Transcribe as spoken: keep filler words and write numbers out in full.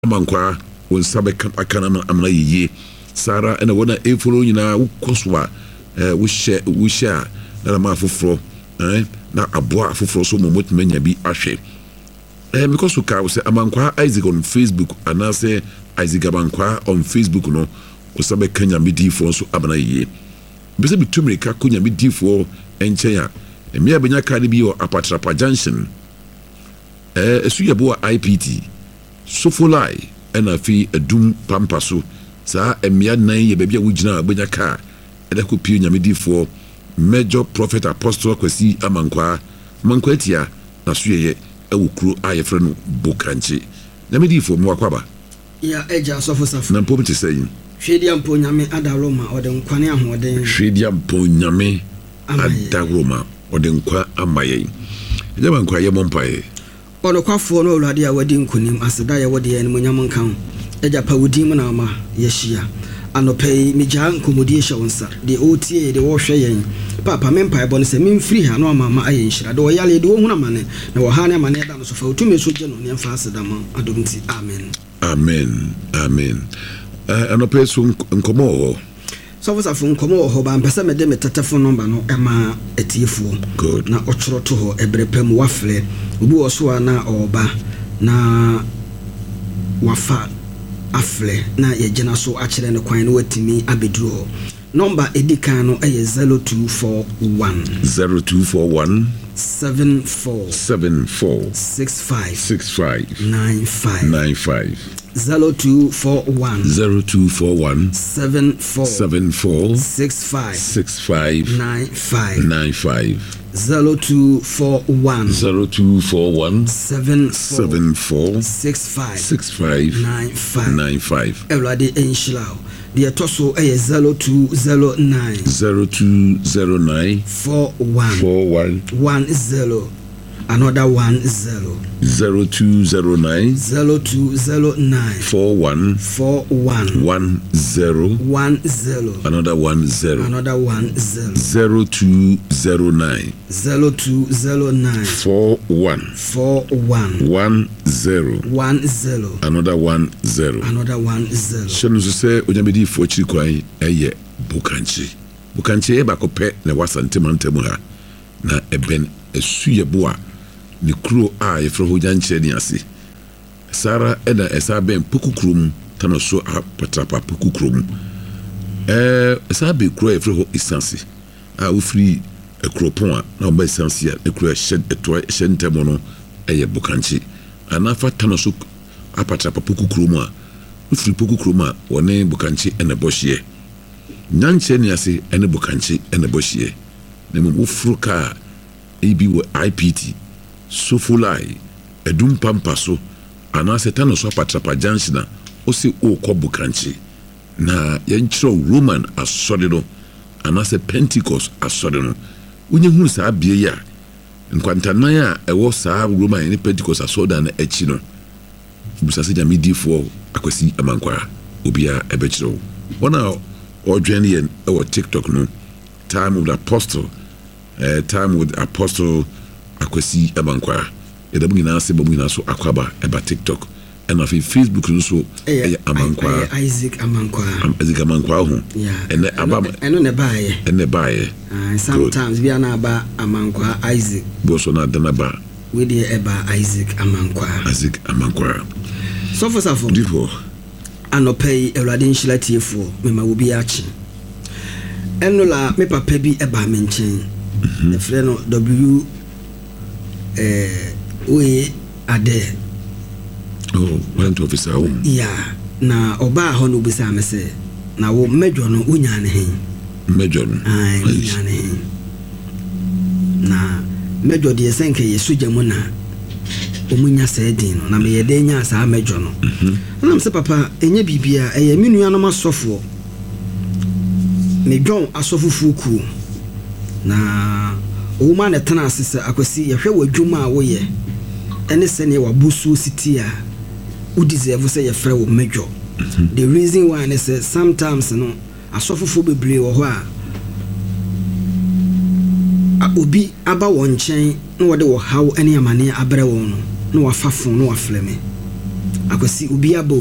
amankwa won sabe akana amna yiye Sara ena wona eforo nyina wukoswa eh wo hye wo hye na ma afoforo eh na aboa afoforo so momot manya bi ahwe eh because we ka say amankwa Isaac on Facebook and I say Isaac amankwa on Facebook no wo sabe kanya medifo so amna yiye bese bitumrika konya medifo enchen a emi abenya ka de bi o Apatrapa Junction eh esu yebo I P T Sofolai ena fi edum pampaso sa emia nan ye bebia wugina abenya ka eda ko pie nyamedifo Major Prophet Apostle Kwesi Amankwa Amankwa tia na soyeye ewukuru ayefre no Bokanchi nyamedifo mo akwaba ya eja sofo safo na mpom te sayin hwedia mpo nyame adaloma ode nkwane ahoden hwedia mpo nyame adaloma ode nkwa amaye eja Amankwa ye mompae Onokwafo no Olade a wadi nkunim aseda ya wadi en munyam nkan eja pa wudi mu na ma yehia anopei mija nkomodi ehya wonsa de otie de wo hwe yen papa mempa ebo ne se memfiri ha no amama aye nhira de oyale de wo huna mane na wo ha ne mane da no so fa otumi so gye no ne mfa aseda ma adomti amen amen amen uh, anopei so nkomo so for safo nkomo ho ba mpesa me de metetefo number no ema etiefo na ochoro to ho ebrepem wafle obi wo so na oba na wafa afle na yegina so akire ne kwan no watimi abeduro number edikan no eye zero two four one zero two four one seven four seven four six five six five nine five nine five zero two four one zero two four one seven four seven four six five six five nine five nine five zero two four one zero two four one seven seven four six five six five nine five nine five Elwade enshilao the toso eye zero two zero nine zero two zero nine four one four one one zero another one zero zero two zero nine zero two zero nine four one four one one zero one zero another one zero another one zero zero two zero nine zero two zero nine four one four one one zero one zero another one zero another one zero. Shenu so say onyamedi fo chiri kwan eye Bokanchi Bokanchi e ba ko pe na wasante mantamu ha na eben esuye boa ni kuro a yefro ho janche ni ase Sara eda esa ben pokukrum tano so Apatrapa pokukrum eh esa be kuro yefro ho isansi a ofri ekropon a na ba isansi a ekuro shed eto shentemo no eye Bokanchi anafa tano so Apatrapa pokukrum a ofri pokukrum a woni Bokanchi ene bohye nyanche ni ase ene Bokanchi ene bohye ne mu fruka ebi wo I P T Sofolai edum pampaso ana setano so Apatrapa Junction na o se o ko Bokanchi na yenchiro Roman asode no ana se Pentecost asode no unye hu sa abie ya nkwantanan a ewo sa Roman ni Pentecost asode na echi no busase jamidifo Akwesi Amankwa obia ebechiro wona odwen yen ewo TikTok no time with Apostle uh, time with Apostle Akwesi Amankwa edamu nyina se bamu nyina so akwaba eba TikTok and of Facebook so eh Amankwa Isaac Amankwa Isaac Amankwa ho ene aba eno ne baaye ene baaye sometimes we na aba Amankwa Isaac boso na danaba we dey eba Isaac Amankwa Isaac Amankwa so for safo difo anopei Elwade nhilatiefo mema wo bi achi eno la me papa bi eba menchen the friend no W eh we ade oh went to officer home yeah na oba ho no bisa me se na wo medjo no unya ne hen medjo no ai unya ne hen na medjo de senke yesuja mu na omunya saidin no na me yede nya sa medjo no na mse papa enye bibia eye minu anom asofo me dwon asofufu ku na o ma na tana asese Akwesi yehwe wadwuma a wo ye ene se ne wabusu sitia u deserve say ye frɛ wo medjo the reason why I say sometimes no asofufu bebre wo ho a obi aba wo nchen na wode wo haw ene amane abrɛ wo no na wafafo na wafleme akwasi obi aba